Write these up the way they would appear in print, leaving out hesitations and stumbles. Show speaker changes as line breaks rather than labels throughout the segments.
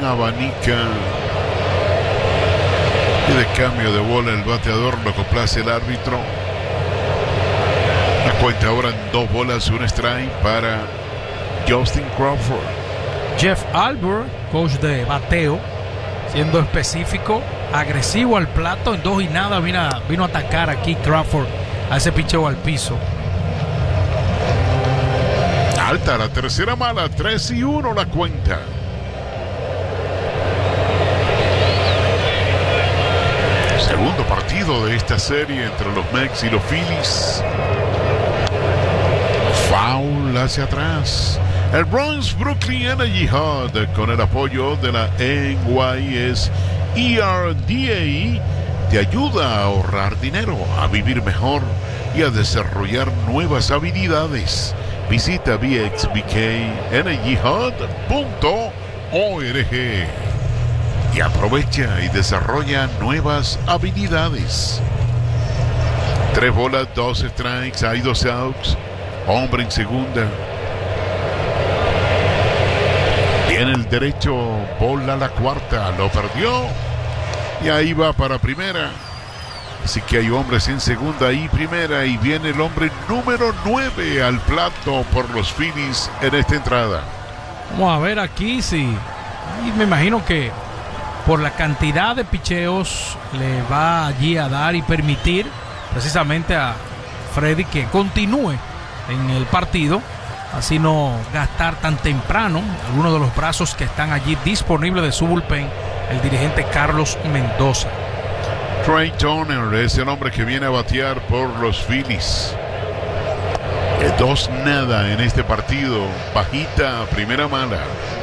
abanica. Y de cambio de bola el bateador, lo complace el árbitro. La cuenta ahora en 2 bolas, 1 strike para Justin Crawford.
Jeff Albert, coach de bateo, siendo específico, agresivo al plato, en 2 y nada vino a atacar aquí Crawford a ese picheo al piso.
Alta la tercera mala, 3-1 la cuenta. Segundo partido de esta serie entre los Mets y los Phillies. Foul hacia atrás. El Bronx Brooklyn Energy Hub, con el apoyo de la NYS ERDA, te ayuda a ahorrar dinero, a vivir mejor y a desarrollar nuevas habilidades. Visita bxbkenergyhub.org y aprovecha y desarrolla nuevas habilidades. 3 bolas, 2 strikes, hay 2 outs, hombre en segunda. Tiene el derecho, bola la cuarta, lo perdió y ahí va para primera. Así que hay hombres en segunda y primera y viene el hombre número 9 al plato por los Phillies en esta entrada.
Vamos a ver aquí y me imagino que por la cantidad de picheos le va allí a dar y permitir precisamente a Freddy que continúe en el partido, así no gastar tan temprano algunos de los brazos que están allí disponibles de su bullpen, el dirigente Carlos Mendoza.
Trey Turner es el hombre que viene a batear por los Phillies. 2-0 en este partido. Bajita, primera mala.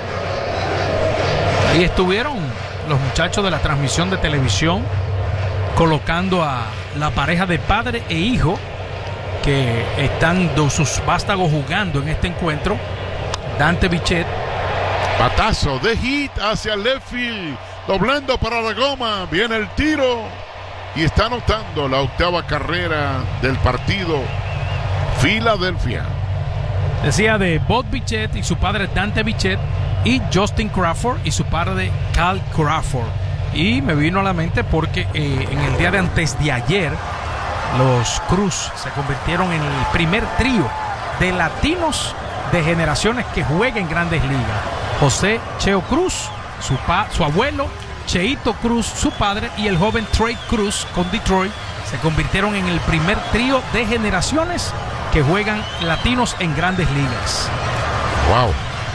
Ahí estuvieron los muchachos de la transmisión de televisión colocando a la pareja de padre e hijo que están sus vástagos jugando en este encuentro. Dante Bichette.
Batazo de hit hacia el left field, doblando para la goma. Viene el tiro y está anotando la 8ª carrera del partido. Filadelfia.
Decía de Bob Bichette y su padre Dante Bichette, y Justin Crawford y su padre Cal Crawford. Y me vino a la mente porque en el día de antes de ayer los Cruz se convirtieron en el primer trío de latinos de generaciones que juega en Grandes Ligas. José Cheo Cruz, su abuelo, Cheito Cruz, su padre, y el joven Trey Cruz con Detroit se convirtieron en el primer trío de generaciones que juegan latinos en Grandes Ligas.
Wow.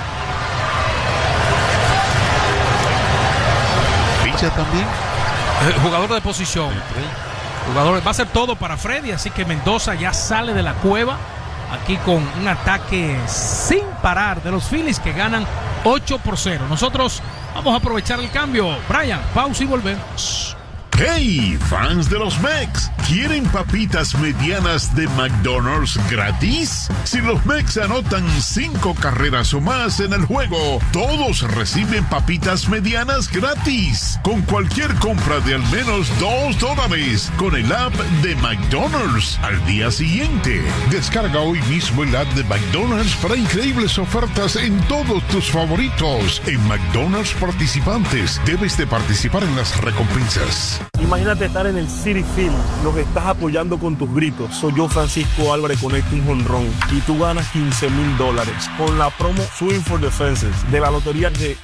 ¿Picha también?
Jugador de posición. Va a ser todo para Freddy, así que Mendoza ya sale de la cueva aquí con un ataque sin parar de los Phillies que ganan 8-0. Nosotros vamos a aprovechar el cambio. Brian, pausa y volvemos.
¡Hey, fans de los Mets! ¿Quieren papitas medianas de McDonald's gratis? Si los Mets anotan 5 carreras o más en el juego, todos reciben papitas medianas gratis. Con cualquier compra de al menos $2 con el app de McDonald's al día siguiente. Descarga hoy mismo el app de McDonald's para increíbles ofertas en todos tus favoritos. En McDonald's participantes, debes de participar en las recompensas.
Imagínate estar en el Citi Field, los estás apoyando con tus gritos. Soy yo, Francisco Álvarez, conecto un jonrón y tú ganas $15,000 con la promo Swing for the Fences de la lotería de